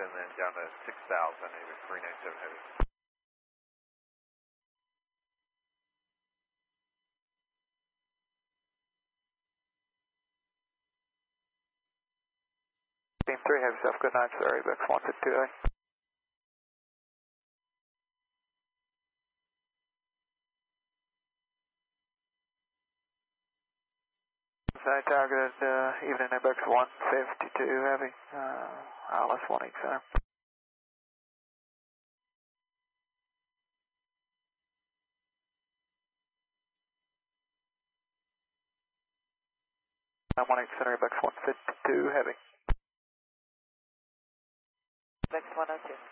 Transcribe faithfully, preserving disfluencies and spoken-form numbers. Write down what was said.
and then down to six thousand, it was three ninety-seven heavy. Team three, have yourself a good night, sir. A B X one fifty-two A. Side targeted uh, evening A B X one fifty-two heavy, uh, I L S one X center. I'm one X center, A B X one fifty-two heavy. A B X one oh two.